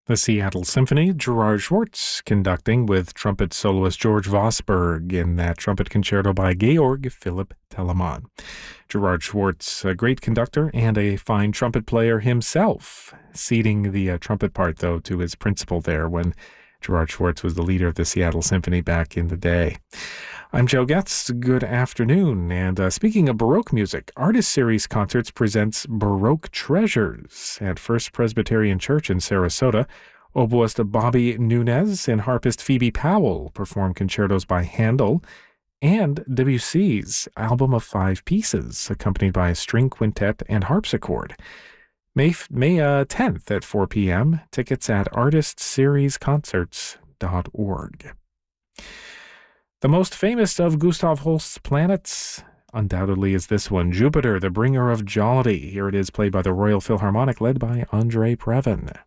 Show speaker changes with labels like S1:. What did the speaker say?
S1: The Seattle Symphony, Gerard Schwartz conducting with trumpet soloist George Vosberg in that trumpet concerto by Georg Philipp Telemann. Gerard Schwartz, a great conductor and a fine trumpet player himself, ceding the trumpet part, though, to his principal there when Gerard Schwartz was the leader of the Seattle Symphony back in the day. I'm Joe Getz. Good afternoon. And speaking of Baroque music, Artist Series Concerts presents Baroque Treasures at First Presbyterian Church in Sarasota. Oboist Bobby Nunez and harpist Phoebe Powell perform concertos by Handel and Debussy's Album of Five Pieces, accompanied by a string quintet and harpsichord. May 10th at 4 p.m. Tickets at artistseriesconcerts.org. The most famous of Gustav Holst's planets undoubtedly is this one, Jupiter, the bringer of jollity. Here it is, played by the Royal Philharmonic, led by Andre Previn.